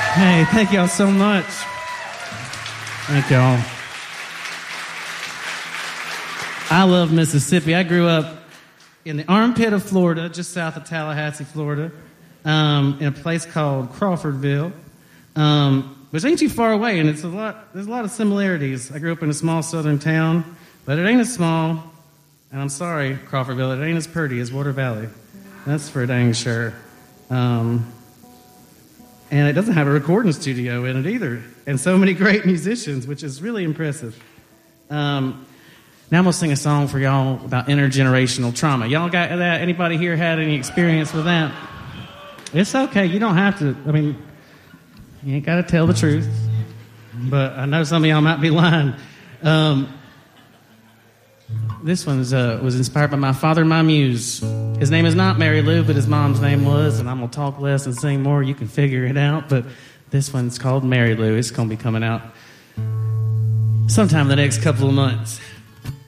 Hey, thank y'all so much. Thank y'all. I love Mississippi. I grew up in the armpit of Florida, just south of Tallahassee, Florida, in a place called Crawfordville, which ain't too far away, and there's a lot of similarities. I grew up in a small southern town, but it ain't as small, and I'm sorry, Crawfordville, it ain't as pretty as Water Valley. That's for dang sure. And it doesn't have a recording studio in it either, and so many great musicians, which is really impressive. Now I'm going to sing a song for y'all about intergenerational trauma. Y'all got that? Anybody here had any experience with that? It's okay. You don't have to. I mean, you ain't got to tell the truth. But I know some of y'all might be lying. This one was inspired by my father, my muse. His name is not Mary Lou, but his mom's name was, and I'm going to talk less and sing more. You can figure it out. But this one's called Mary Lou. It's going to be coming out sometime in the next couple of months.